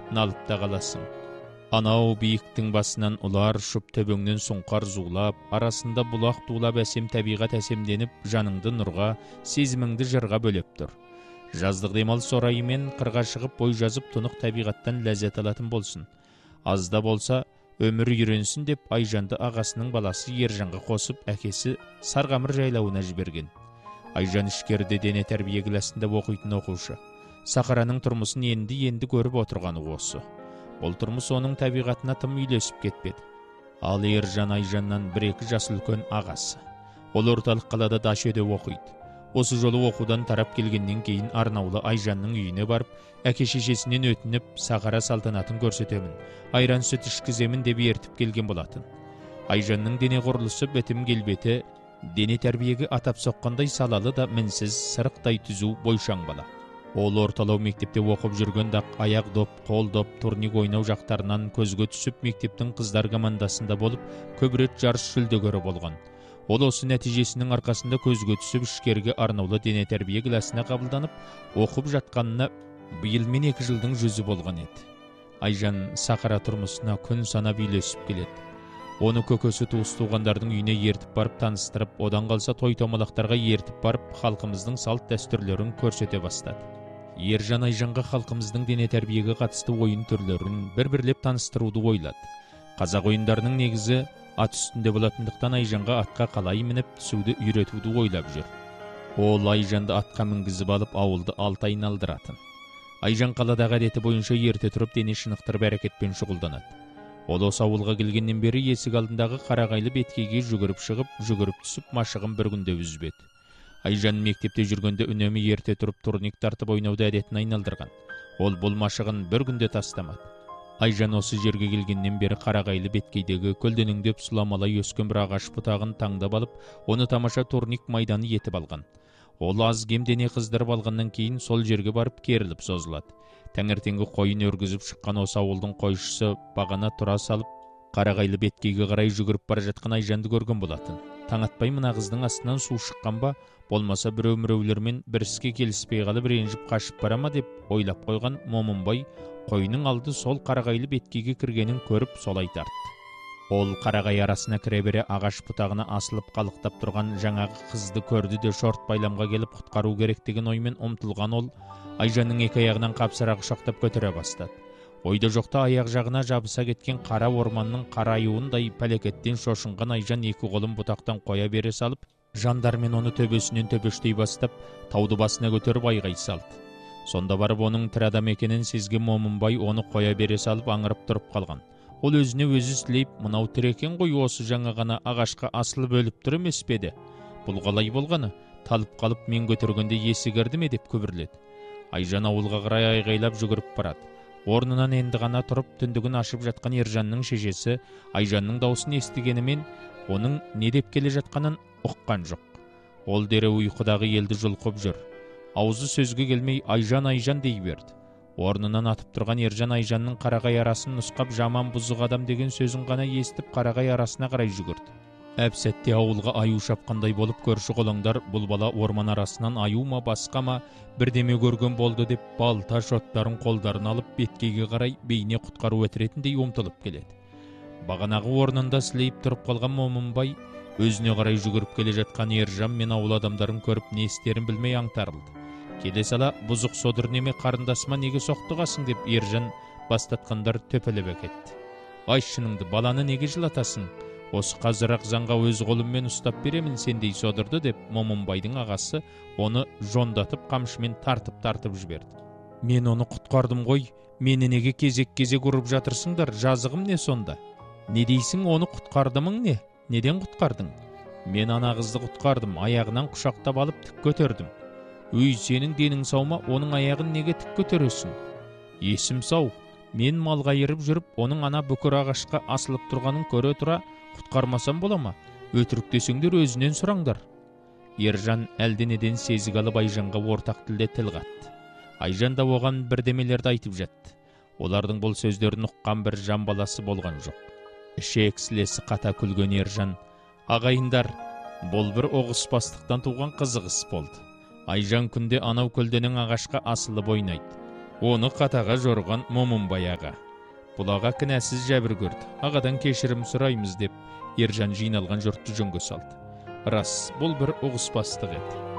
налып та қаласың. Анау биіктің басынан ұлар ұшып, төбеңнен сұңқар зулап, арасында бұлақ тулап, әсем табиғат әсемденіп, жаныңды нұрға, сезіміңді жырға бөлеп тұр. Жаздық демалыс орайымен қырға шығып, бой жазып, тұнық табиғаттан ләззат алатын болсын. Азда болса, өмір үйренсін деп, Айжанды ағасының баласы Ержанға қосып, әкесі Сарғамыр жайлауына жіберген. Айжан ішкерде дене тәрбие класында оқитын оқушы. Сахараның тұрмысын енді көріп отырғаны осы. Бұл тұрмыс оның табиғатына тым үйлесіп кетпеді. Ал Ержан Айжаннан 1-2 жас үлкен ағасы. Ол орталық қалада Дашөде оқиды. Осы жолы оқудан тарап келгеннен кейін Арнаулы Айжанның үйіне барып, әке-шешесінен өтініп, сахара салтанатын көрсетемін, айран сүт ішкіземін деп ертіп келген болатын. Айжанның дене құрылысы, бітім келбеті, дене тәрбиеге атап соққандай салалы да мінсіз, сырықтай түзу бойшаң бала. Ол орталау мектепте оқып жүргенде аяқ доп, қол доп, турник ойнау жақтарынан көзге түсіп, мектептің қыздар командасында болып, көп рет жарыс жүлдегері болған. Ол осы нәтижесінің арқасында көзге түсіп, ішкерге Арнаулы дене тәрбие класына қабылданып, оқып жатқанына биылмен 2 жылдың жүзі болған еді. Айжан сахара тұрмысына күн санап үйлесіп келеді. Оны көкесі туыс туғандардың үйіне ертіп барып таныстырып, одан қалса той-томалақтарға ертіп барып, халқымыздың салт дәстүрлерін көрсете бастады. Ержан Айжанға халқымыздың дене тәрбиеге қатысты ойын түрлерін бір-бірлеп таныстыруды ойлады. Қазақ ойындарының негізі ат үстінде болатындықтан Айжанға атқа қалай мініп түсуді үйретуді ойлап жүр. Ол Айжанды атқа мінгізіп алып, ауылды 6 айналдыратын. Айжан қаладағы әдеті бойынша ерте тұрып, дене шынықтырып әрекетпен шұғылданады. Ол осы ауылға келгеннен бері есік алдындағы қарағайлы беткейге жүгіріп шығып, жүгіріп түсіп, машығын бір күнде үзбеді. Айжан мектепте жүргенде үнемі ерте тұрып, турник тартып ойнауды әдетін айналдырған. Ол бұл машығын бір күнде тастамады. Айжан осы жерге келгеннен бері қарағайлы беткейдегі көлденеңдеп сұламалай өскен бір ағаш бұтағын таңдап алып, оны тамаша турник майданы етіп алған. Ол аз кем дене қыздырып алғаннан кейін сол жерге барып керіліп созылады. Таңертеңгі қойын өргізіп шыққан осы ауылдың қойшысы бағана тұра салып, қарағайлы беткейге қарай жүгіріп бара жатқан Айжанды көрген болатын. Таң атпай мына қыздың астынан су шыққан ба, болмаса біреу-міреулермен бір іске келіспей қалып ренжіп қашып бара ма деп ойлап қойған Момынбай қойының алды сол қарағайлы беткейге кіргенін көріп солай тартты. Ол қарағай арасына кіре бере ағаш бұтағына асылып қалықтап тұрған жаңағы қызды көрді де шорт байламға келіп құтқару керек деген оймен ұмтылған. Ол Айжанның 2 аяғынан қапсыра құшақтап көтере бастады. Ойда жоқта аяқ жағына жабыса кеткен қара орманның қараюындай пәлекеттен шошынған Айжан 2 қолын бұтақтан қоя бере салып, жандармен оны төбесінен төбештей бастап, тауды басына көтеріп айғай салды. Сонда барып оның тірі адам екенін сезген Момынбай оны қоя бере салып аңырып тұрып қалған. Ол өзіне өзі сілейіп, мынау тірі екен ғой, осы жаңа ғана ағашқа асылып өліп тұр емес пе еді? Бұл қалай болғаны? Талып қалып мен көтергенде есі кірді ме деп күбірледі. Айжан ауылға қарай айғайлап жүгіріп барады. Орнынан енді ғана тұрып түндігін ашып жатқан Ержанның шешесі Айжанның даусын естігенімен оның не деп келе жатқанын ұққан жоқ. Ол дереу ұйқыдағы елді жұлқып жүр. Аузы сөзге келмей Айжан дей берді. Орнынан атып тұрған Ержан Айжанның қарағай арасын нұсқап, жаман бұзық адам деген сөзін ғана естіп қарағай арасына қарай жүгірді. Әп-сәтте ауылға аю шапқандай болып көрші қолаңдар бұл бала орман арасынан аю ма басқа ма бірдеме көрген болды деп балта шоттарын қолдарын алып беткейге қарай бейне құтқару өтіретіндей ұмтылып келеді. Бағанағы орнында сілейіп тұрып қалған Момынбай өзіне қарай жүгіріп келе жатқан Ержан мен ауыл адамдарын көріп не істерін білмей аңтарылды. Келе сала бұзық содыр неме қарындасыма неге соқтығасың деп Ержан бастатқандар төпелеп әкетті. Ай шыныңды, баланы неге жылатасың? Осы қазір-ақ заңға өз қолыммен ұстап беремін сендей содырды деп Момынбайдың ағасы оны жондатып қамшымен тартып жіберді. Мен оны құтқардым ғой, мені неге кезек-кезек ұрып жатырсыңдар, жазығым не сонда? Не дейсің, оны құтқардымың не? Неден құтқардың? Мен ана қызды құтқардым, аяғынан құшақтап алып тік көтердім. Өй, сенің денің сау ма, оның аяғын неге тік көтересің? Есім сау, мен малға еріп жүріп, оның ана бүкір ағашқа асылып тұрғанын көре тұра, құтқармасам бола ма? Өтірік десеңдер өзінен сұраңдар. Ержан әлденеден сезік алып Айжанға ортақ тілде тіл қатты. Айжан да оған бірдемелерді айтып жатты. Олардың бұл сөздерін ұққан бір жан баласы болған жоқ. Ішек сілесі қата күлген Ержан: ағайындар, бұл бір оғыспастықтан туған қызық іс болды. Айжан күнде анау көлденең ағашқа асылып ойнайды. Оны қатаға жорған Момунбай аға. Бұлаға кінәсіз жәбір көрді. Ағадан кешірім сұраймыз деп, Ержан жиналған жұртты жөнге салды. Рас, бұл бір ұғыспастық еді.